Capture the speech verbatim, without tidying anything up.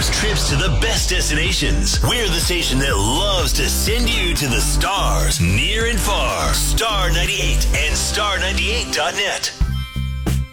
loves trips to the best destinations. We're the station that loves to send you to the stars, near and far. Star ninety-eight and star ninety-eight dot net.